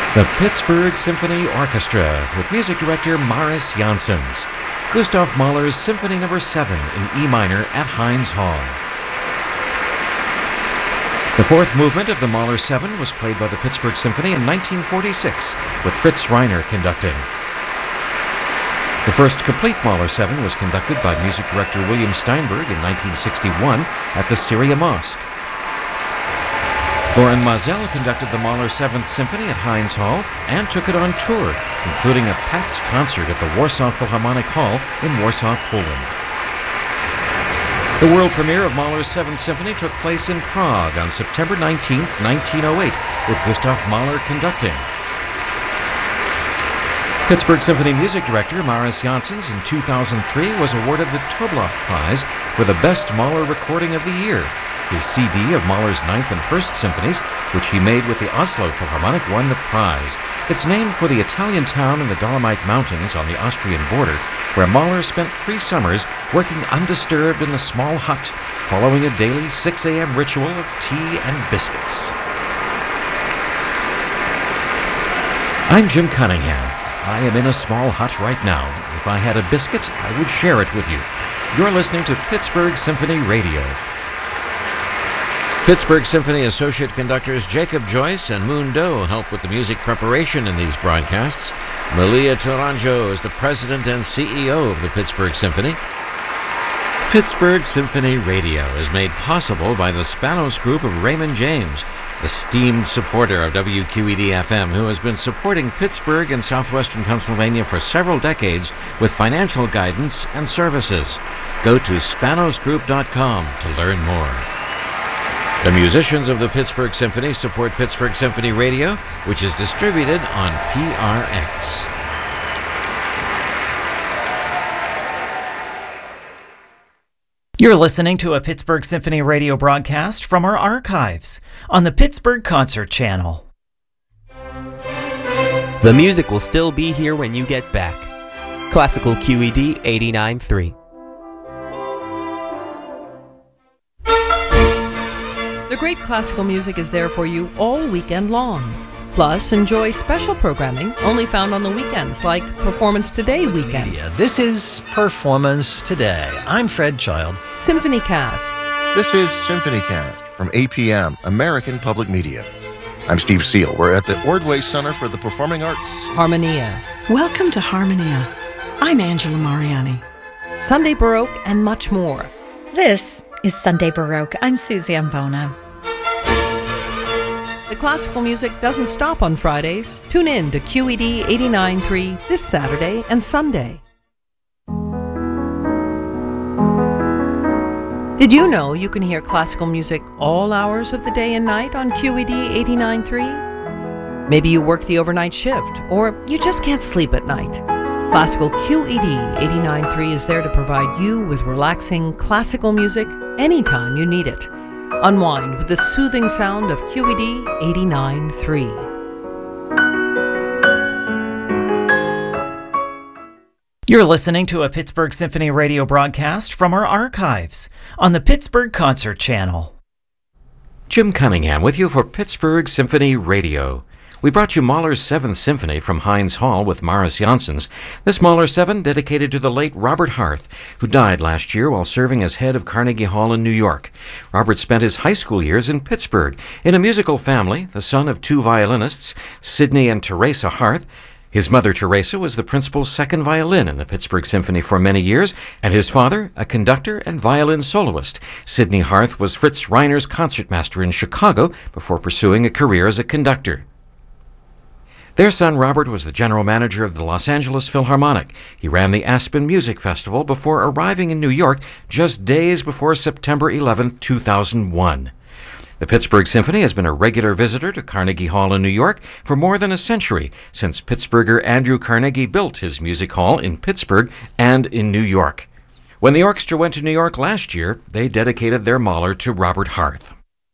The Pittsburgh Symphony Orchestra with music director Maris Janssens. Gustav Mahler's Symphony No. 7 in E minor at Heinz Hall. The fourth movement of the Mahler 7 was played by the Pittsburgh Symphony in 1946 with Fritz Reiner conducting. The first complete Mahler 7 was conducted by music director William Steinberg in 1961 at the Syria Mosque. Loren Maazel conducted the Mahler 7th Symphony at Heinz Hall and took it on tour, including a packed concert at the Warsaw Philharmonic Hall in Warsaw, Poland. The world premiere of Mahler's 7th Symphony took place in Prague on September 19, 1908, with Gustav Mahler conducting. Pittsburgh Symphony music director Maris Janssens in 2003 was awarded the Tobolov Prize for the best Mahler recording of the year. His CD of Mahler's 9th and 1st Symphonies, which he made with the Oslo Philharmonic, won the prize. It's named for the Italian town in the Dolomite Mountains on the Austrian border, where Mahler spent 3 summers working undisturbed in a small hut, following a daily 6 a.m. ritual of tea and biscuits. I'm Jim Cunningham. I am in a small hut right now. If I had a biscuit, I would share it with you. You're listening to Pittsburgh Symphony Radio. Pittsburgh Symphony Associate Conductors Jacob Joyce and Moon Doe help with the music preparation in these broadcasts. Malia Tourangeau is the president and CEO of the Pittsburgh Symphony. Pittsburgh Symphony Radio is made possible by the Spanos Group of Raymond James, esteemed supporter of WQED-FM, who has been supporting Pittsburgh and southwestern Pennsylvania for several decades with financial guidance and services. Go to spanosgroup.com to learn more. The musicians of the Pittsburgh Symphony support Pittsburgh Symphony Radio, which is distributed on PRX. You're listening to a Pittsburgh Symphony Radio broadcast from our archives on the Pittsburgh Concert Channel. The music will still be here when you get back. Classical QED 89.3. The great classical music is there for you all weekend long. Plus, enjoy special programming only found on the weekends, like Performance Today weekend. This is Performance Today. I'm Fred Child. Symphony Cast. This is Symphony Cast from APM, American Public Media. I'm Steve Seal. We're at the Ordway Center for the Performing Arts. Harmonia. Welcome to Harmonia. I'm Angela Mariani. Sunday Baroque and much more. This is Sunday Baroque. I'm Susie Ambona. The classical music doesn't stop on Fridays. Tune in to QED 89.3 this Saturday and Sunday. Did you know you can hear classical music all hours of the day and night on QED 89.3? Maybe you work the overnight shift, or you just can't sleep at night. Classical QED 89.3 is there to provide you with relaxing classical music anytime you need it. Unwind with the soothing sound of QED 89.3. You're listening to a Pittsburgh Symphony Radio broadcast from our archives on the Pittsburgh Concert Channel. Jim Cunningham with you for Pittsburgh Symphony Radio. We brought you Mahler's 7th Symphony from Heinz Hall with Maris Janssens. This Mahler 7 dedicated to the late Robert Harth, who died last year while serving as head of Carnegie Hall in New York. Robert spent his high school years in Pittsburgh. In a musical family, the son of 2 violinists, Sidney and Teresa Harth, his mother Teresa was the principal's second violin in the Pittsburgh Symphony for many years, and his father, a conductor and violin soloist. Sidney Harth was Fritz Reiner's concertmaster in Chicago before pursuing a career as a conductor. Their son Robert was the general manager of the Los Angeles Philharmonic. He ran the Aspen Music Festival before arriving in New York just days before September 11, 2001. The Pittsburgh Symphony has been a regular visitor to Carnegie Hall in New York for more than a century, since Pittsburgher Andrew Carnegie built his music hall in Pittsburgh and in New York. When the orchestra went to New York last year, they dedicated their Mahler to Robert Harth.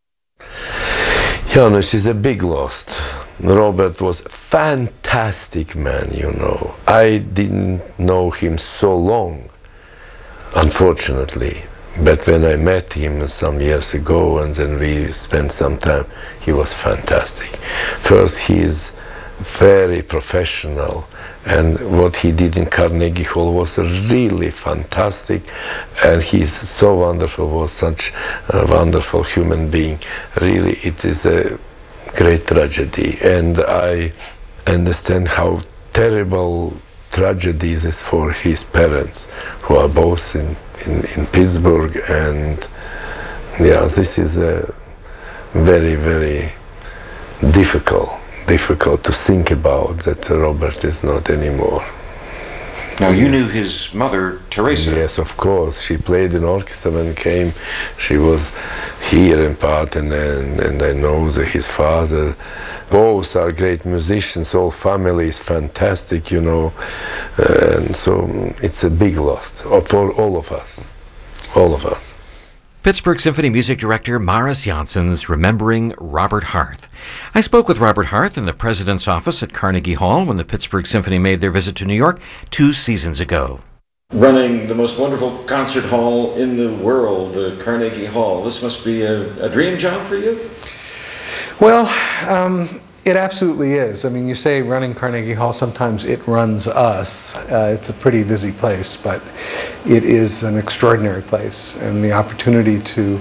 Janusz is a big loss. Robert was a fantastic man, you know. I didn't know him so long, unfortunately. But when I met him some years ago and then we spent some time, he was fantastic. First, his very professional, and what he did in Carnegie Hall was really fantastic, and he's so wonderful, was such a wonderful human being. Really, it is a great tragedy, and I understand how terrible tragedy is for his parents, who are both in Pittsburgh, and yeah, this is a very, very difficult to think about, that Robert is not anymore. Now, you knew his mother, Teresa. Yes, of course. She played in orchestra when he came. She was here in Paten, and I know that his father. Both are great musicians. Whole family is fantastic, you know. And so it's a big loss for all of us. All of us. Pittsburgh Symphony Music Director Maris Janssens remembering Robert Harth. I spoke with Robert Harth in the president's office at Carnegie Hall when the Pittsburgh Symphony made their visit to New York 2 seasons ago. Running the most wonderful concert hall in the world, the Carnegie Hall. This must be a dream job for you? Well, it absolutely is. I mean, you say running Carnegie Hall, sometimes it runs us. It's a pretty busy place, but it is an extraordinary place. And the opportunity to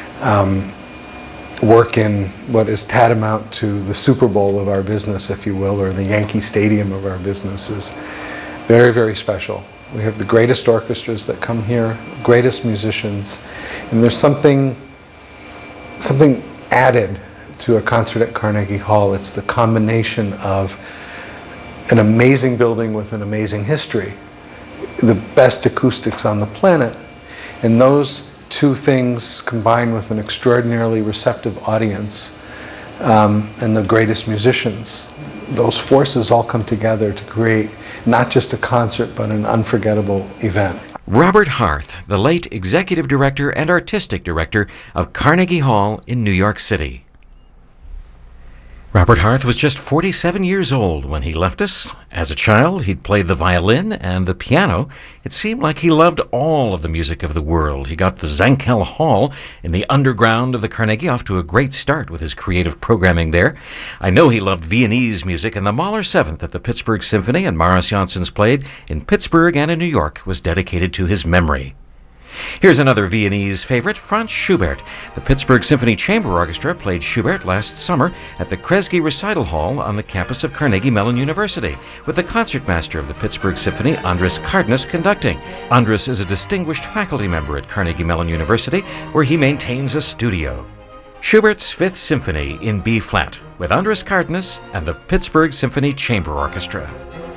work in what is tantamount to the Super Bowl of our business, if you will, or the Yankee Stadium of our business is very, very special. We have the greatest orchestras that come here, greatest musicians, and there's something added to a concert at Carnegie Hall. It's the combination of an amazing building with an amazing history, the best acoustics on the planet, and those two things combined with an extraordinarily receptive audience and the greatest musicians. Those forces all come together to create not just a concert, but an unforgettable event. Robert Harth, the late executive director and artistic director of Carnegie Hall in New York City. Robert Harth was just 47 years old when he left us. As a child, he'd played the violin and the piano. It seemed like he loved all of the music of the world. He got the Zankel Hall in the underground of the Carnegie off to a great start with his creative programming there. I know he loved Viennese music, and the Mahler Seventh that the Pittsburgh Symphony and Maris Janssens played in Pittsburgh and in New York was dedicated to his memory. Here's another Viennese favorite, Franz Schubert. The Pittsburgh Symphony Chamber Orchestra played Schubert last summer at the Kresge Recital Hall on the campus of Carnegie Mellon University, with the concertmaster of the Pittsburgh Symphony, Andris Kardnas, conducting. Andris is a distinguished faculty member at Carnegie Mellon University, where he maintains a studio. Schubert's Fifth Symphony in B-flat, with Andris Kardnas and the Pittsburgh Symphony Chamber Orchestra.